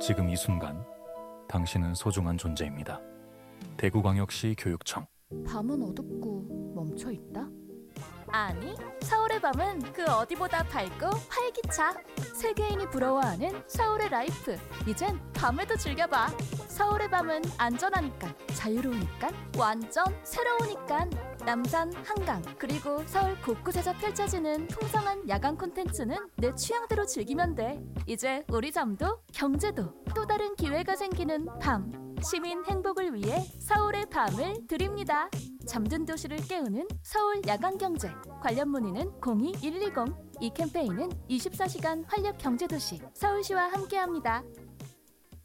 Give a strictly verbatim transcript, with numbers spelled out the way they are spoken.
지금 이 순간 당신은 소중한 존재입니다. 대구광역시 교육청. 밤은 어둡고 멈춰있다? 아니, 서울의 밤은 그 어디보다 밝고 활기차. 세계인이 부러워하는 서울의 라이프. 이젠 밤에도 즐겨봐. 서울의 밤은 안전하니까, 자유로우니까, 완전 새로우니까. 남산, 한강, 그리고 서울 곳곳에서 펼쳐지는 풍성한 야간 콘텐츠는 내 취향대로 즐기면 돼. 이제 우리 잠도 경제도 또 다른 기회가 생기는 밤. 시민 행복을 위해 서울의 밤을 드립니다. 잠든 도시를 깨우는 서울 야간경제. 관련 문의는 공이 일이공. 이 캠페인은 이십사 시간 활력 경제도시 서울시와 함께합니다.